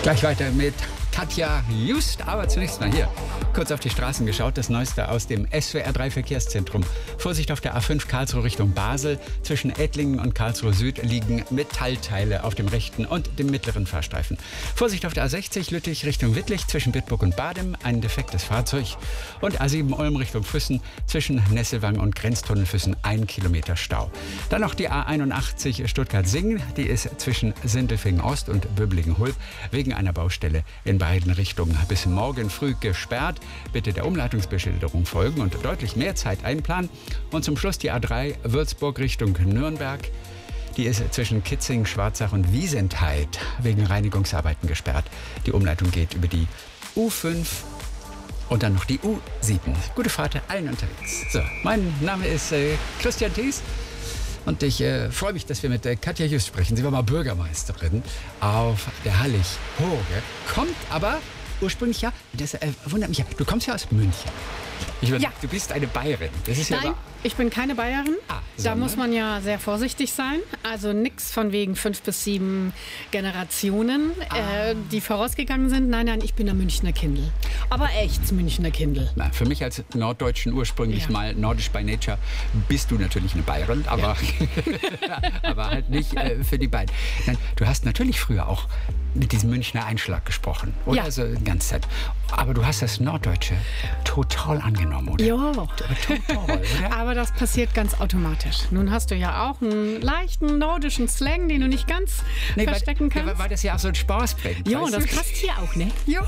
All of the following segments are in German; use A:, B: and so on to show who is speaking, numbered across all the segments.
A: Gleich weiter mit Katja Just, aber zunächst mal hier kurz auf die Straßen geschaut. Das Neueste aus dem SWR3 Verkehrszentrum. Vorsicht auf der A5 Karlsruhe Richtung Basel. Zwischen Ettlingen und Karlsruhe Süd liegen Metallteile auf dem rechten und dem mittleren Fahrstreifen. Vorsicht auf der A60 Lüttich Richtung Wittlich. Zwischen Bitburg und Badem ein defektes Fahrzeug. Und A7 Ulm Richtung Füssen. Zwischen Nesselwang und Grenztunnel Füssen 1 Kilometer Stau. Dann noch die A81 Stuttgart-Singen. Die ist zwischen Sindelfingen Ost und Böblingen-Hulb wegen einer Baustelle in beiden Richtungen bis morgen früh gesperrt. Bitte der Umleitungsbeschilderung folgen und deutlich mehr Zeit einplanen. Und zum Schluss die A3 Würzburg Richtung Nürnberg. Die ist zwischen Kitzing, Schwarzach und Wiesentheid wegen Reinigungsarbeiten gesperrt. Die Umleitung geht über die U5 und dann noch die U7. Gute Fahrt allen unterwegs. So, mein Name ist Christian Thies. Und ich freue mich, dass wir mit Katja Just sprechen. Sie war mal Bürgermeisterin auf der Hallig-Hoge. Kommt aber ursprünglich ja, das wundert mich ja, du kommst ja aus München.
B: Ja.
A: Du bist eine Bayerin. Das ist
B: Nein,
A: ja
B: ich bin keine Bayerin. Da muss man ja sehr vorsichtig sein. Also nichts von wegen 5 bis 7 Generationen, die vorausgegangen sind. Nein, ich bin ein Münchner Kindl. Aber echt Münchner Kindl.
A: Na, für mich als Norddeutschen ursprünglich mal nordisch by nature bist du natürlich eine Bayerin, aber, aber halt nicht für die beiden. Nein, du hast natürlich früher auch mit diesem Münchner Einschlag gesprochen, oder?
B: Ja.
A: Also die ganze Zeit. Aber du hast das Norddeutsche total angenommen, oder?
B: Ja.
A: Total, oder?
B: Aber das passiert ganz automatisch. Nun hast du ja auch einen leichten nordischen Slang, den du nicht ganz verstecken kannst.
A: Weil das ja auch so einen Spaß bringt.
B: Ja,
A: weißt
B: das
A: du?
B: passt hier auch, ne?
A: Ja.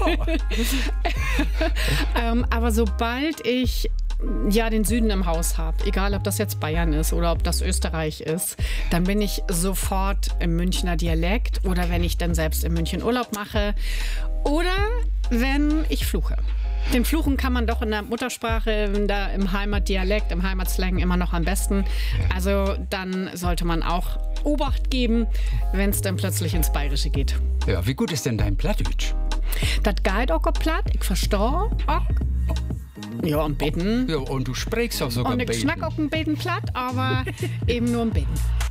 B: Aber sobald ich den Süden im Haus habe, egal ob das jetzt Bayern ist oder ob das Österreich ist, dann bin ich sofort im Münchner Dialekt oder wenn ich dann selbst in München Urlaub mache oder wenn ich fluche. Den Fluchen kann man doch in der Muttersprache, im Heimatdialekt, im Heimatslang immer noch am besten. Also dann sollte man auch Obacht geben, wenn es dann plötzlich ins Bayerische geht.
A: Ja, wie gut ist denn dein Plattdeutsch?
B: Das geht auch platt, ich verstehe auch. Ja, ein Beten.
A: Ja, und du sprichst auch sogar
B: Und ich schnack auch ein Beten platt, aber eben nur ein Beten.